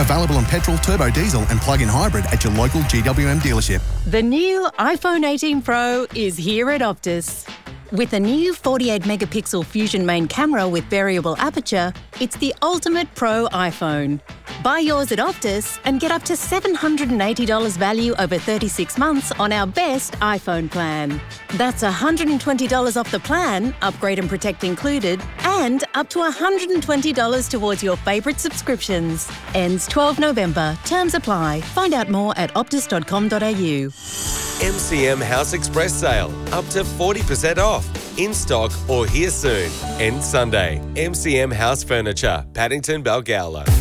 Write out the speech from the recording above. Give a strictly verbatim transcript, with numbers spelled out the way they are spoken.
Available on petrol, turbo diesel and plug-in hybrid at your local G W M dealership. The new iPhone eighteen Pro is here at Optus. With a new forty-eight megapixel Fusion main camera with variable aperture, it's the ultimate pro iPhone. Buy yours at Optus and get up to seven hundred eighty dollars value over thirty-six months on our best iPhone plan. That's one hundred twenty dollars off the plan, upgrade and protect included, and up to one hundred twenty dollars towards your favourite subscriptions. Ends twelfth November. Terms apply. Find out more at optus dot com dot a u. M C M House Express sale. Up to forty percent off. In stock or here soon. End Sunday. M C M House Furniture, Paddington, Balgowlah.